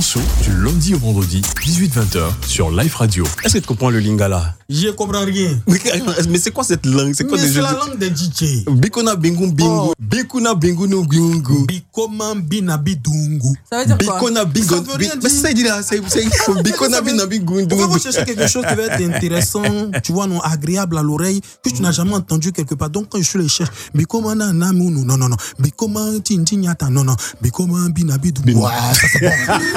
Chanson du lundi au vendredi, 18-20h sur Live Radio. Est-ce que tu comprends le lingala? Je comprends rien. Mais c'est quoi cette langue? C'est quoi c'est la langue des DJ. Bikona bingu bingu. Oh. Bikuna bingu no bingu. Bikoma binabi dungu. Ça veut dire quoi? Bikona bingu. Ça veut rien dire. Mais c'est ça il dit là, c'est Bikona binabi On dungu. va chercher quelque chose qui va être intéressant, tu vois, non, agréable à l'oreille, que tu n'as jamais entendu quelque part. Donc quand je les cherche, Bikoma na namu, non. Bikoma tintinyata, non. Bikoma binabi dungu. Ouais, ça c'est bon.